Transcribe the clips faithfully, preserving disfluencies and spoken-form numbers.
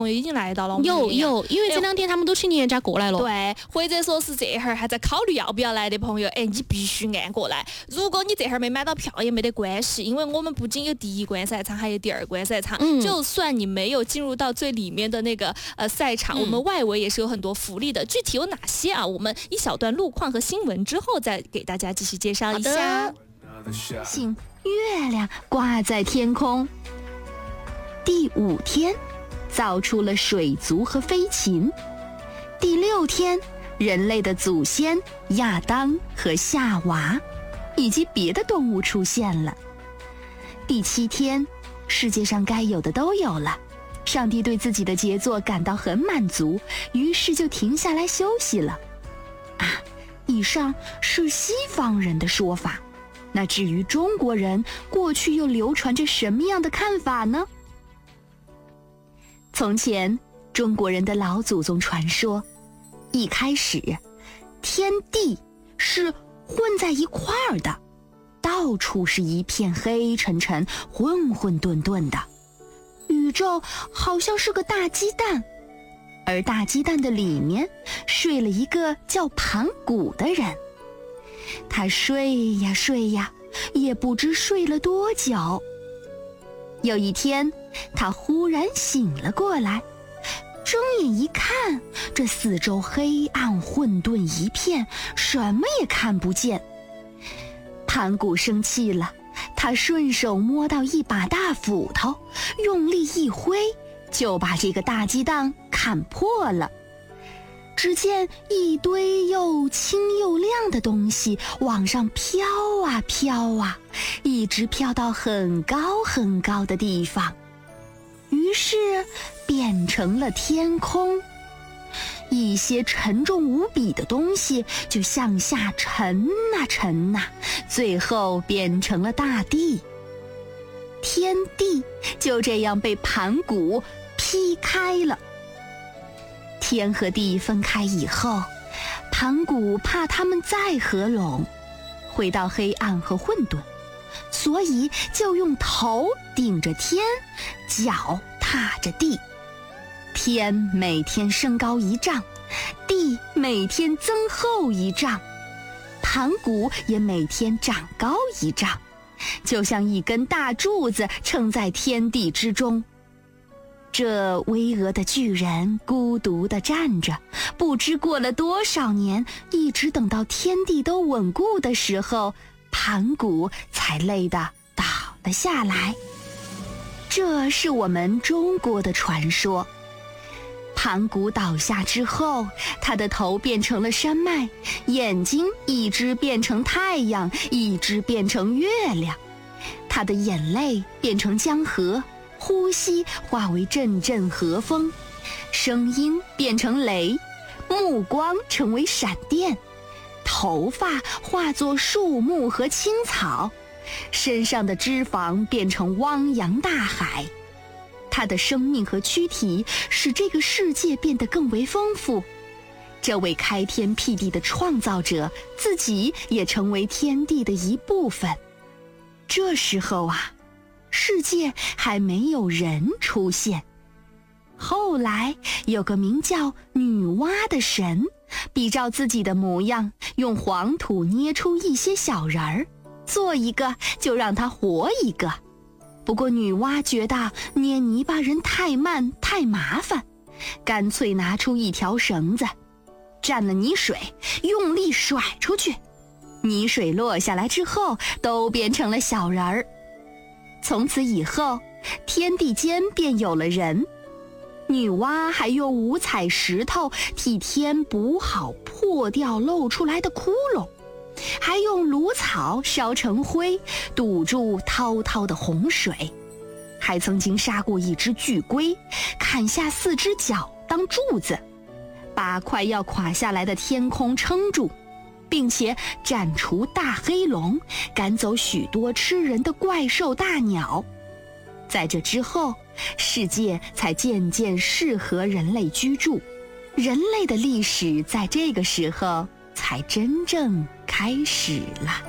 已经来到了我们有有，因为这两天他们都去你家过来了。 对，或者说是这会儿还在考虑要不要来的朋友，哎，你必须按过来。如果你这会儿没买到票也没得关系，因为我们不仅有第一关赛场，还有第二关赛场。嗯，就算你没有进入到最里面的那个呃赛场，嗯、我们外围也是有很多福利的。具体有哪些啊？我们一小段路况和新闻之后再给大家继续介绍一下。 星月亮挂在天空。第五天。造出了水族和飞禽。第六天，人类的祖先亚当和夏娃，以及别的动物出现了。第七天，世界上该有的都有了。上帝对自己的杰作感到很满足，于是就停下来休息了。啊，以上是西方人的说法。那至于中国人，过去又流传着什么样的看法呢？从前，中国人的老祖宗传说，一开始，天地是混在一块儿的，到处是一片黑沉沉、混混沌沌的。宇宙好像是个大鸡蛋，而大鸡蛋的里面睡了一个叫盘古的人。他睡呀睡呀，也不知睡了多久。有一天，他忽然醒了过来，睁眼一看，这四周黑暗混沌一片，什么也看不见。盘古生气了，他顺手摸到一把大斧头，用力一挥，就把这个大鸡蛋砍破了。只见一堆又轻又亮的东西往上飘啊飘啊，一直飘到很高很高的地方，于是变成了天空。一些沉重无比的东西就向下沉啊沉啊，最后变成了大地。天地就这样被盘古劈开了。天和地分开以后，盘古怕他们再合拢，回到黑暗和混沌，所以就用头顶着天，脚踏着地。天每天升高一丈，地每天增厚一丈，盘古也每天长高一丈，就像一根大柱子撑在天地之中。这巍峨的巨人孤独地站着，不知过了多少年，一直等到天地都稳固的时候，盘古才累得倒了下来。这是我们中国的传说。盘古倒下之后，他的头变成了山脉，眼睛一只变成太阳，一只变成月亮，他的眼泪变成江河，呼吸化为阵阵和风，声音变成雷，目光成为闪电，头发化作树木和青草，身上的脂肪变成汪洋大海。他的生命和躯体使这个世界变得更为丰富。这位开天辟地的创造者，自己也成为天地的一部分。这时候啊，世界还没有人出现。后来有个名叫女娲的神，比照自己的模样，用黄土捏出一些小人儿，做一个就让他活一个。不过女娲觉得捏泥巴人太慢太麻烦，干脆拿出一条绳子，蘸了泥水，用力甩出去，泥水落下来之后，都变成了小人儿。从此以后，天地间便有了人。女娲还用五彩石头替天补好破掉露出来的窟窿，还用芦草烧成灰，堵住滔滔的洪水，还曾经杀过一只巨龟，砍下四只脚当柱子，把快要垮下来的天空撑住，并且斩除大黑龙，赶走许多吃人的怪兽大鸟。在这之后，世界才渐渐适合人类居住，人类的历史在这个时候才真正开始了。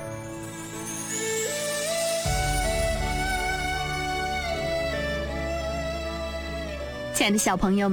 亲爱的小朋友们。